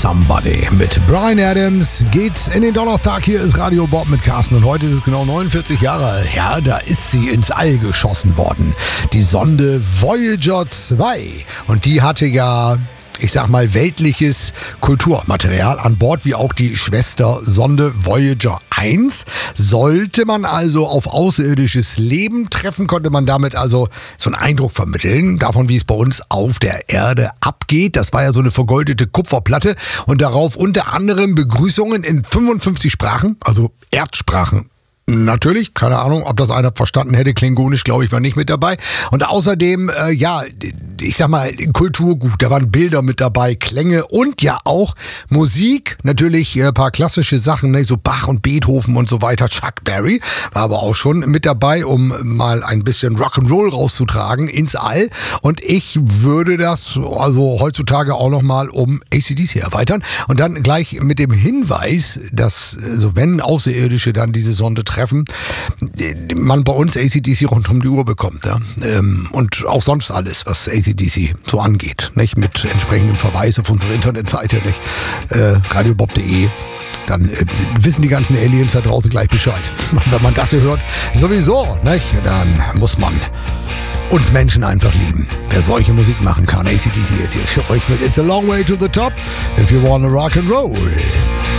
Somebody. Mit Bryan Adams geht's in den Donnerstag. Hier ist Radio Bob mit Carsten und heute ist es genau 49 Jahre her. Da ist sie ins All geschossen worden. Die Sonde Voyager 2. Und die hatte ja, ich sag mal, weltliches Kulturmaterial an Bord, wie auch die Schwestersonde Voyager 1. Sollte man also auf außerirdisches Leben treffen, konnte man damit also so einen Eindruck vermitteln, davon, wie es bei uns auf der Erde abgeht. Das war ja so eine vergoldete Kupferplatte und darauf unter anderem Begrüßungen in 55 Sprachen, also Erdsprachen. Natürlich, keine Ahnung, ob das einer verstanden hätte. Klingonisch, glaube ich, war nicht mit dabei. Und außerdem, ich sag mal, Kulturgut. Da waren Bilder mit dabei, Klänge und ja auch Musik. Natürlich ein paar klassische Sachen, ne? So Bach und Beethoven und so weiter. Chuck Berry war aber auch schon mit dabei, um mal ein bisschen Rock'n'Roll rauszutragen ins All. Und ich würde das also heutzutage auch nochmal um AC/DC erweitern. Und dann gleich mit dem Hinweis, dass, also wenn Außerirdische dann diese Sonde treffen, man bei uns AC/DC rund um die Uhr bekommt. Ja? Und auch sonst alles, was AC/DC so angeht. Nicht? Mit entsprechendem Verweis auf unsere Internetseite, nicht? radiobob.de. Dann wissen die ganzen Aliens da draußen gleich Bescheid. Und wenn man das hier hört, sowieso, nicht? Dann muss man uns Menschen einfach lieben. Wer solche Musik machen kann, AC/DC jetzt hier für euch mit It's a Long Way to the Top, if you wanna rock and roll.